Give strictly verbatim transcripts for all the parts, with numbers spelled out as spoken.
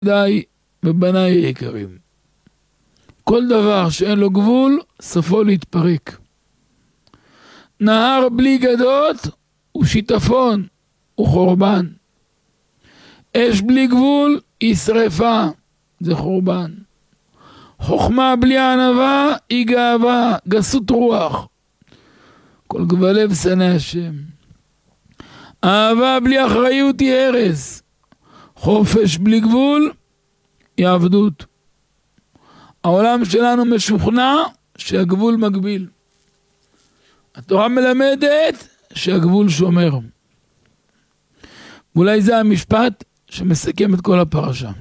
די בבניי היקרים. כל דבר שאין לו גבול, סופו להתפרק. נהר בלי גדות הוא שיטפון, הוא חורבן. אש בלי גבול היא שריפה, זה חורבן. חוכמה בלי ענווה היא גאווה, גסות רוח. כל גבלב שנא השם. אהבה בלי אחריות היא הרס. חופש בלי גבול היא עבדות. העולם שלנו משוכנע שהגבול מגביל. התורה מלמדת שהגבול שומר. אולי זה המשפט שמסכם את כל הפרשה.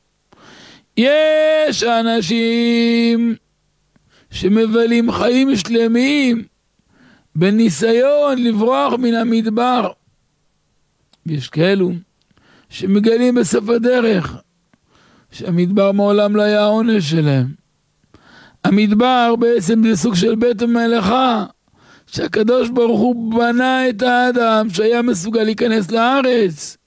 יש אנשים שמבלים חיים שלמים בניסיון לברוח מן המדבר. ויש כאלו שמגלים בסוף הדרך שהמדבר מעולם לא היה העונש שלהם. המדבר בעצם זה סוג של בית המלאכה, שהקדוש ברוך הוא בנה את האדם שהיה מסוגל להיכנס לארץ.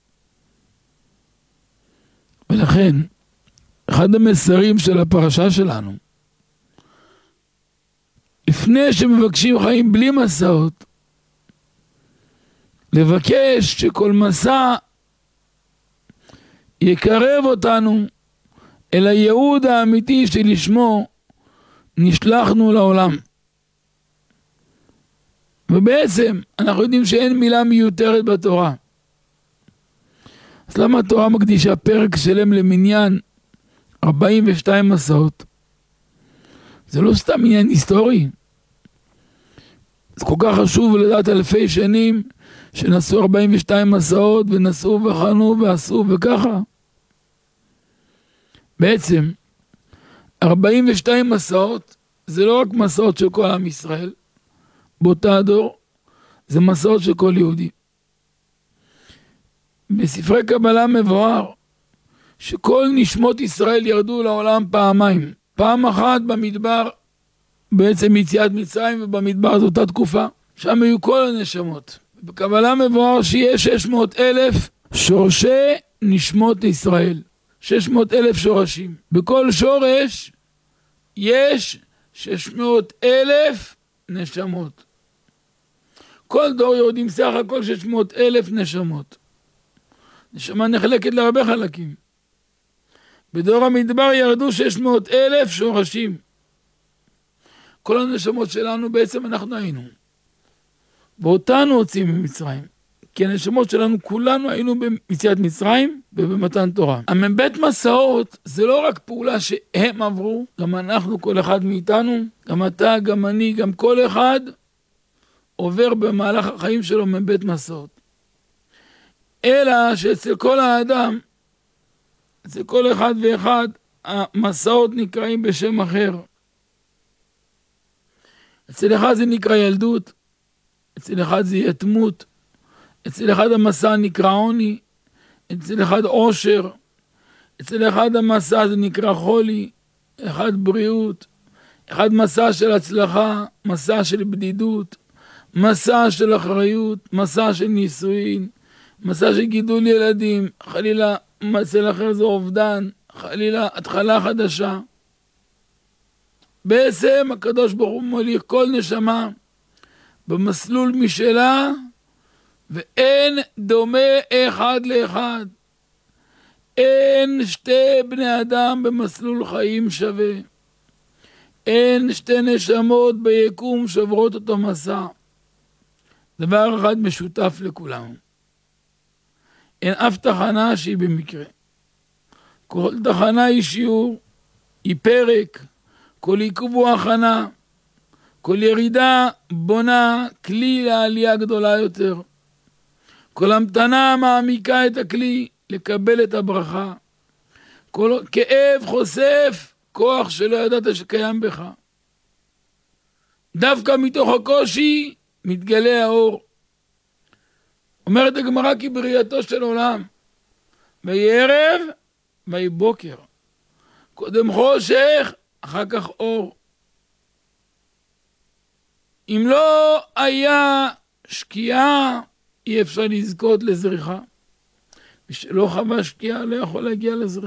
ולכן אחד המסרים של הפרשה שלנו, לפני שמבקשים חיים בלי מסעות, לבקש שכל מסע יקרב אותנו אל הייעוד האמיתי שלשמו נשלחנו לעולם. ובעצם אנחנו יודעים שאין מילה מיותרת בתורה. אז למה התורה מקדישה פרק שלם למניין ארבעים ושתיים מסעות? זה לא סתם עניין היסטורי. זה כל כך חשוב לדעת אלפי שנים שנסעו ארבעים ושתיים מסעות ונסעו וחנו ועשו וככה. בעצם ארבעים ושתיים מסעות זה לא רק מסעות של כל עם ישראל באותה דור, זה מסעות של כל יהודי. בספרי קבלה מבואר שכל נשמות ישראל ירדו לעולם פעמיים. פעם אחת במדבר, בעצם יציאת מצרים, ובמדבר זאת אותה תקופה, שם היו כל הנשמות. בקבלה מבואר שיש שש מאות אלף שורשי נשמות ישראל. שש מאות אלף שורשים. בכל שורש יש שש מאות אלף נשמות. כל דור יורדים סך הכל שש מאות אלף נשמות. נשמה נחלקת להרבה חלקים. בדור המדבר ירדו שש מאות אלף שורשים. כל הנשמות שלנו בעצם אנחנו היינו. ואותנו הוצאים ממצרים. כי הנשמות שלנו כולנו היינו ביציאת מצרים ובמתן תורה. המבית מסעות זה לא רק פעולה שהם עברו, גם אנחנו, כל אחד מאיתנו, גם אתה, גם אני, גם כל אחד עובר במהלך החיים שלו מבית מסעות. אלא שאצל כל האדם, אצל כל אחד ואחד, המסעות נקראים בשם אחר. אצל אחד זה נקרא ילדות, אצל אחד זה יתמות, אצל אחד המסע נקרא עוני, אצל אחד עושר, אצל אחד המסע זה נקרא חולי, אחד בריאות, אחד מסע של הצלחה, מסע של בדידות, מסע של אחריות, מסע של נישואין, מסע של גידול ילדים, חלילה אצל אחר זה אובדן, חלילה התחלה חדשה. בעצם הקדוש ברוך הוא מוליך כל נשמה במסלול משלה, ואין דומה אחד לאחד. אין שתי בני אדם במסלול חיים שווה. אין שתי נשמות ביקום שעוברות אותו מסע. דבר אחד משותף לכולם. אין אף תחנה שהיא במקרה. כל תחנה היא שיעור, היא פרק, כל עיכוב הוא הכנה, כל ירידה בונה כלי לעלייה גדולה יותר. כל המתנה מעמיקה את הכלי לקבל את הברכה. כל כאב חושף כוח שלא ידעת שקיים בך. דווקא מתוך הקושי מתגלה האור. אומרת הגמרא כי בריאתו של עולם, ויהי ערב ויהי בוקר. קודם חושך, אחר כך אור. אם לא היה שקיעה, אי אפשר לזכות לזריחה. שלא חווה שקיעה לא יכול להגיע לזריחה.